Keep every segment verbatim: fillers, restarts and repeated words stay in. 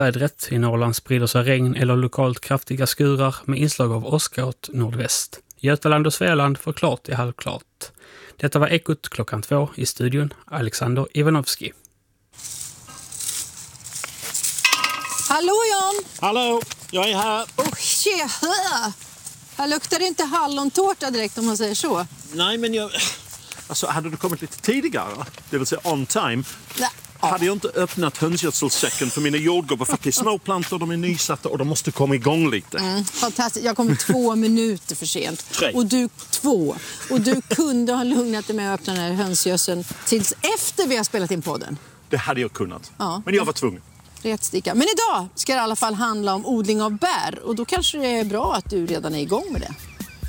Vädret i Norrland sprider sig regn eller lokalt kraftiga skurar med inslag av åska åt nordväst. Götaland och Svealand får klart i halvklart. Detta var Ekot klockan två i studion. Alexander Ivanovski. Hallå Jan! Hallå, jag är här. Oh, tjena! Här luktar det inte hallontårta direkt om man säger så. Nej, men jag... Alltså, hade du kommit lite tidigare, det vill säga on time, Nej. hade jag inte öppnat hönsgödselsäcken för mina jordgubbar för att det är små plantor, de är nysatta och de måste komma igång lite. Mm, fantastiskt. Jag kommer två minuter för sent. Tre. Och du två. Och du kunde ha lugnat dig med att öppna den här hönsgödseln tills efter vi har spelat in podden. Det hade jag kunnat, Ja. men jag var tvungen. Rätt sticka. Men idag ska det i alla fall handla om odling av bär. Och då kanske det är bra att du redan är igång med det.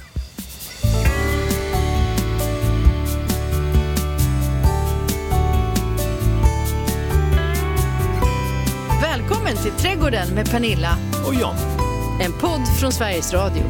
Välkommen till Trädgården med Pernilla Och Jan. En podd från Sveriges Radio.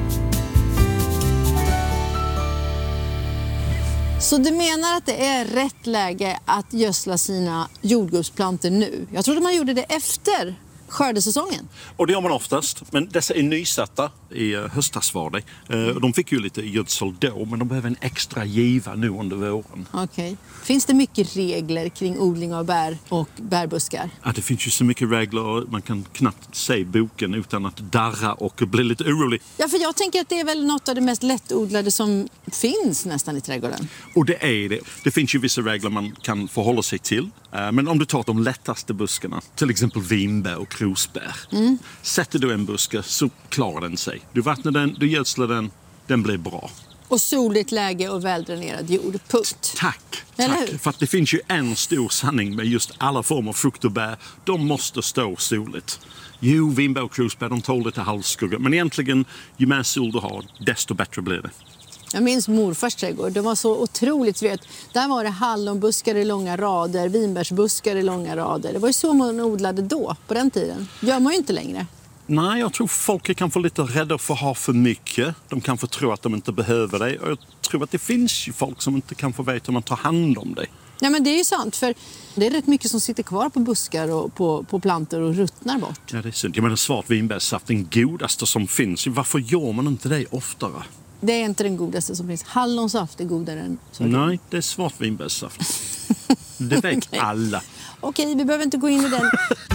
Så du menar att det är rätt läge att gödsla sina jordgubbsplantor nu? Jag trodde man gjorde det efter skördesäsongen. Och det gör man oftast, men dessa är nysatta i höstas var det. Eh, De fick ju lite gödsel då, men de behöver en extra giva nu under våren. Okej. Finns det mycket regler kring odling av bär och bärbuskar? Ja, det finns ju så mycket regler, man kan knappt se boken utan att darra och bli lite orolig. Ja, för jag tänker att det är väl något av det mest lättodlade som finns nästan i trädgården. Och det är det. Det finns ju vissa regler man kan förhålla sig till. Eh, Men om du tar de lättaste buskarna, till exempel vinbär och krosbär. Mm. Sätter du en buske så klarar den sig. Du vattnar den, du gödslar den, den blir bra. Och soligt läge och väldränerad jord. Punkt. Tack, Eller tack. hur? För att det finns ju en stor sanning med just alla former av frukt och bär. De måste stå soligt. Jo, vinbär och krosbär, de tål lite halvskugga. Men egentligen, ju mer sol du har, desto bättre blir det. Jag minns morfars trädgård. Det var så otroligt, vet. Där var det hallonbuskar i långa rader, vinbärsbuskar i långa rader. Det var ju så man odlade då, på den tiden. Gör man ju inte längre. Nej, jag tror folk är kanske lite rädda för att ha för mycket. De kan få tro att de inte behöver det. Och jag tror att det finns ju folk som inte kan få veta hur man tar hand om det. Nej, men det är ju sant, för det är rätt mycket som sitter kvar på buskar och på, på plantor och ruttnar bort. Ja, det är synd. Jag menar, svart vinbärssaft, den godaste som finns. Varför gör man inte det oftare? Det är inte den godaste som finns. Hallonsaft är godare än så. Nej, det är svart vinbärssaft. Det vet Okej. alla. Okej, vi behöver inte gå in i den.